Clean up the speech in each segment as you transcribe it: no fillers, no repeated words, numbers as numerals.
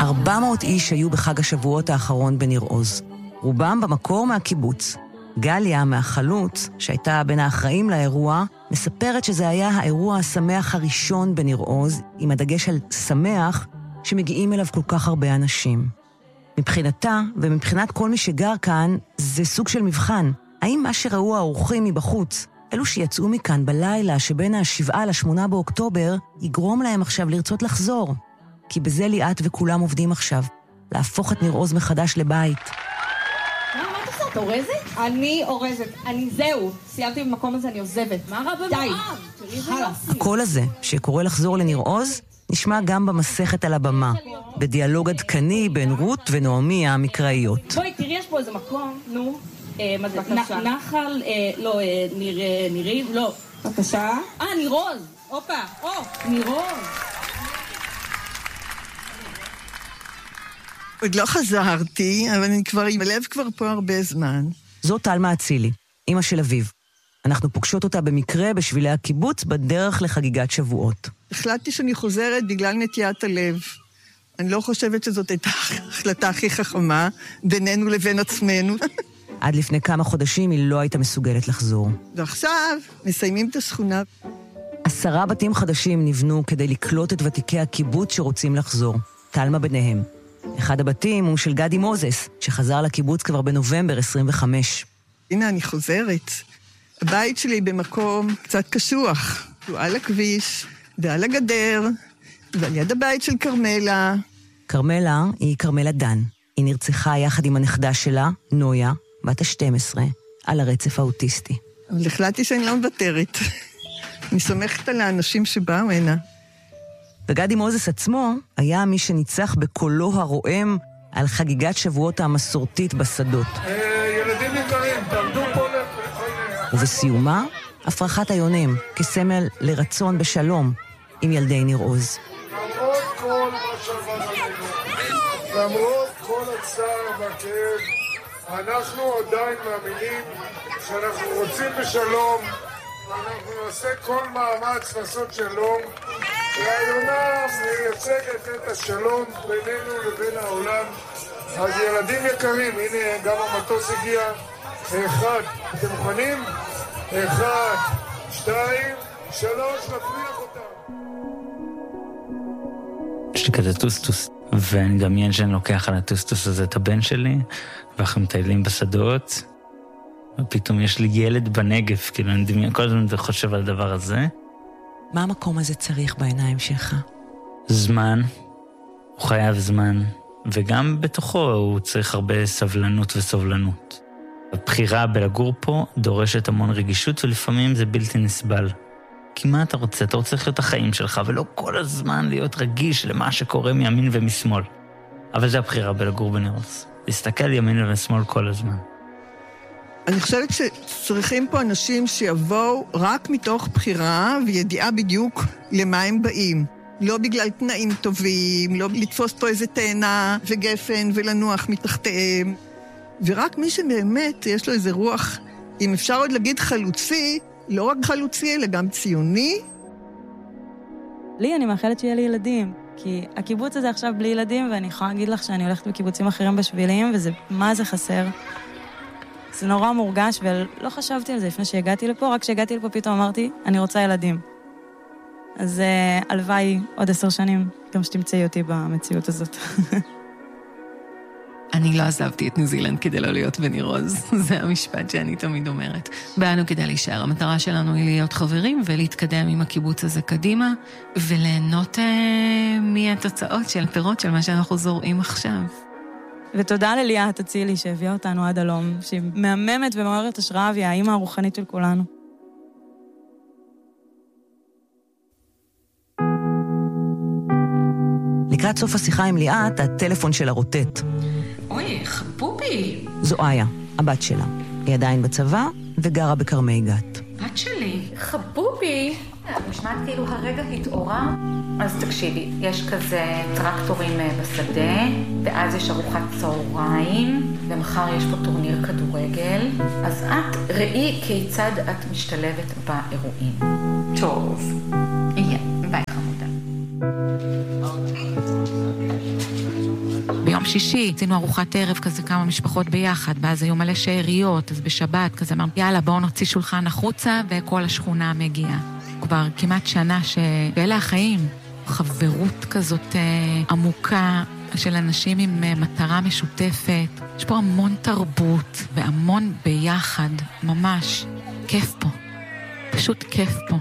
400 איש היו בחג השבועות האחרון בניר עוז. רובם במקור מהקיבוץ. גליה מהחלוץ, שהייתה בין האחראים לאירוע, מספרת שזה היה האירוע השמח הראשון בניר עוז, עם הדגש על שמח, שמגיעים אליו כל כך הרבה אנשים. מבחינתה, ומבחינת כל מי שגר כאן, זה סוג של מבחן. האם מה שראו האורחים מבחוץ, אלו שיצאו מכאן בלילה שבין ה7 ל8 באוקטובר, יגרום להם עכשיו לרצות לחזור? כי בזה ליאת וכולם עובדים עכשיו, להפוך את ניר עוז מחדש לבית. מה את עושה? את אורזת? אני אורזת. זהו. סיימתי במקום הזה, אני עוזבת. מה רע במואב? הקול הזה, שקורא לחזור לניר עוז, נשמע גם במסכת על הבמה, בדיאלוג עדכני בין רות ונעמי המקראיות. בואי, תראי, יש פה איזה מקום, נו. מה זה? נחל, לא, נירים, לא. בבקשה. ניר עוז. הופה, ניר עוז. עוד לא חזרתי, אבל אני כבר עם הלב כבר פה הרבה זמן. זאת תלמה אצילי, אמא של אביו. אנחנו פוגשות אותה במקרה בשבילי הקיבוץ בדרך לחגיגת שבועות. החלטתי שאני חוזרת בגלל נטיית הלב. אני לא חושבת שזאת הייתה ההחלטה הכי חכמה בינינו לבין עצמנו. עד לפני כמה חודשים היא לא הייתה מסוגלת לחזור. ועכשיו מסיימים את השכונה. 10 בתים חדשים נבנו כדי לקלוט את ותיקי הקיבוץ שרוצים לחזור. תלמה ביניהם. אחד הבתים הוא של גדי מוזס, שחזר לקיבוץ כבר בנובמבר 25. הנה אני חוזרת. הבית שלי במקום קצת קשוח. הוא על הכביש, ועל הגדר, ועל יד הבית של קרמלה. קרמלה היא קרמלה דן. היא נרצחה יחד עם הנכדה שלה, נויה, בת ה-12, על הרצף האוטיסטי. אבל החלטתי שאני לא מוותרת. אני סומכת על האנשים שבאו הנה. וגדי מוזס עצמו היה מי שניצח בקולו הרועם על חגיגת שבועות המסורתית בשדות. ילדים יקרים, תעמדו פה ובסיומה, הפרחת היונים, כסמל לרצון בשלום עם ילדי ניר עוז. למרות כל מה שעברנו, למרות כל הצער והכאב, אנחנו עדיין מאמינים שאנחנו רוצים בשלום, ואנחנו נעשה כל מאמץ לעשות שלום, והיונה מייצגת את השלום בינינו לבין העולם. אז ילדים יקרים, הנה גם המטוס הגיע. 1, אתם מוכנים? 1, 2, 3, נפריח אותם. יש לי כזה טוסטוס, ואני מדמיין שאני לוקח על הטוסטוס הזה את הבן שלי, ואנחנו מטיילים בשדות, ופתאום יש לי ילד בנגב, כאילו אני מדמיין, כל הזמן אני חושב על הדבר הזה. מה המקום הזה צריך בעיניים שלך? זמן, הוא חייב זמן, וגם בתוכו הוא צריך הרבה סבלנות וסובלנות. הבחירה בלגור פה דורשת המון רגישות, ולפעמים זה בלתי נסבל. כי מה אתה רוצה? אתה רוצה לחיות את החיים שלך, ולא כל הזמן להיות רגיש למה שקורה מימין ומשמאל. אבל זה הבחירה בלגור בניר עוז. להסתכל ימין ושמאל כל הזמן. אני חושבת שצריכים פה אנשים שיבואו רק מתוך בחירה וידיעה בדיוק למה הם באים. לא בגלל תנאים טובים, לא לתפוס פה איזה תאנה וגפן ולנוח מתחתיהם. ורק מי שבאמת יש לו איזה רוח, אם אפשר עוד להגיד חלוצי, לא רק חלוצי, אלא גם ציוני. לי אני מאחלת שיהיה לי ילדים, כי הקיבוץ הזה עכשיו בלי ילדים, ואני יכולה להגיד לך שאני הולכת בקיבוצים אחרים בשבילים, וזה, מה זה חסר? זה נורא מורגש, ולא חשבתי על זה לפני שהגעתי לפה, רק כשהגעתי לפה פתאום אמרתי, אני רוצה ילדים. אז הלוואי עוד 10 שנים, גם שתמצאי אותי במציאות הזאת. אני לא עזבתי את ניו זילנד כדי לא להיות בניר עוז. זה המשפט שאני תמיד אומרת. באנו כדי להישאר. המטרה שלנו היא להיות חברים ולהתקדם עם הקיבוץ הזה קדימה, וליהנות מהתוצאות של פירות של מה שאנחנו זורעים עכשיו. ותודה לליאת אצילי שהביאה אותנו עד הלום, שהיא מהממת ומעוררת השראה, והיא האמא הרוחנית של כולנו. לקראת סוף השיחה עם ליאת, הטלפון שלה רוטט. אוי, חבובי. זו איה, הבת שלה. היא עדיין בצבא וגרה בכרמי גת. בת שלי. חבובי. נשמעת כאילו הרגע התעוררה. אז תקשיבי, יש כזה טרקטורים בשדה, ואז יש ארוחת צהריים, ומחר יש פה טורניר כדורגל. אז את ראי כיצד את משתלבת באירועים. טוב. ביי חמודה. שישי עשינו ארוחת ערב כזה כמה משפחות ביחד, ואז היו מלא שאריות, אז בשבת כזה אמרנו, יאללה בואו נוציא שולחן החוצה, וכל השכונה מגיעה. כבר כמעט שנה שאלה החיים, חברות כזאת עמוקה של אנשים עם מטרה משותפת. יש פה המון תרבות והמון ביחד, ממש כיף פה, פשוט כיף פה.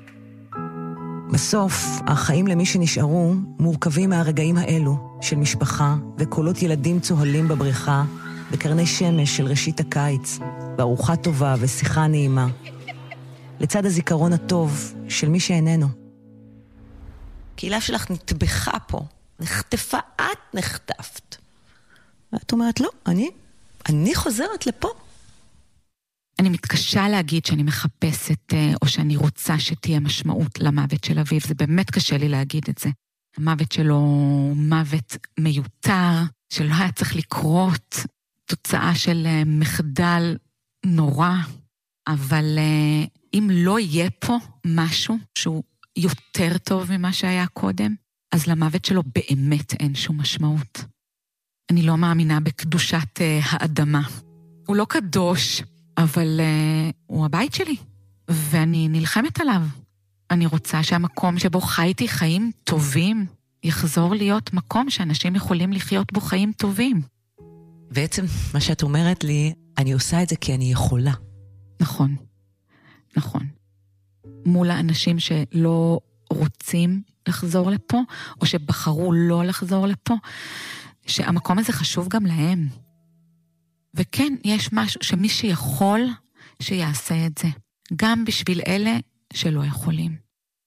בסוף, החיים למי שנשארו מורכבים מהרגעים האלו של משפחה וקולות ילדים צוהלים בבריכה, בקרני שמש של ראשית הקיץ, בארוחה טובה ושיחה נעימה. לצד הזיכרון הטוב של מי שאיננו. קהילה שלך נטבחה פה, נחטפה, את נחטפת. ואת אומרת, לא, אני חוזרת לפה. אני מתקשה להגיד שאני מחפשת או שאני רוצה שתהיה משמעות למוות של אביב. זה באמת קשה לי להגיד את זה. המוות שלו מוות מיותר, שלא היה צריך לקרות, תוצאה של מחדל נורא. אבל אם לא יהיה פה משהו שהוא יותר טוב ממה שהיה קודם, אז למוות שלו באמת אין שום משמעות. אני לא מאמינה בקדושת האדמה. הוא לא קדוש, אבל הוא הבית שלי, ואני נלחמת עליו. אני רוצה שהמקום שבו חייתי חיים טובים, יחזור להיות מקום שאנשים יכולים לחיות בו חיים טובים. בעצם מה שאת אומרת לי, אני עושה את זה כי אני יכולה. נכון, נכון. מול האנשים שלא רוצים לחזור לפה, או שבחרו לא לחזור לפה, שהמקום הזה חשוב גם להם. וכן, יש משהו שמי שיכול, שיעשה את זה. גם בשביל אלה שלא יכולים.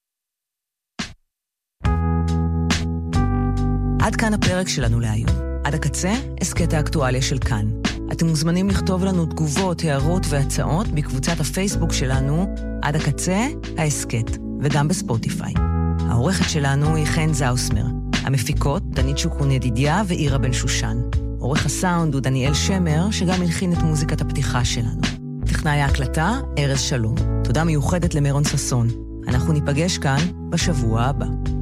עד כאן הפרק שלנו להיום. עד הקצה, הסקט האקטואליה של כאן. אתם מוזמנים לכתוב לנו תגובות, הערות והצעות בקבוצת הפייסבוק שלנו, עד הקצה, ההסקט, וגם בספוטיפיי. העורכת שלנו היא חן זאוסמר. המפיקות, דנית שוקרון ידידיה ואירה בן שושן. עורך הסאונד הוא דניאל שמר, שגם הלחין את מוזיקת הפתיחה שלנו. טכנאי ההקלטה, ארז שלום. תודה מיוחדת למרון ססון. אנחנו ניפגש כאן בשבוע הבא.